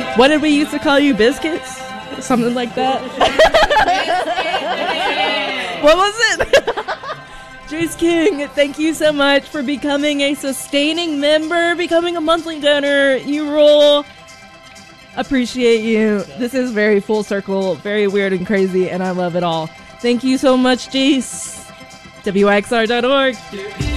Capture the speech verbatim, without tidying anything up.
What did we used to call you, biscuits? Something like that. What was it? Jace King, thank you so much for becoming a sustaining member, becoming a monthly donor. You rule. Appreciate you. This is very full circle, very weird and crazy, and I love it all. Thank you so much, Jace. W I X R dot org.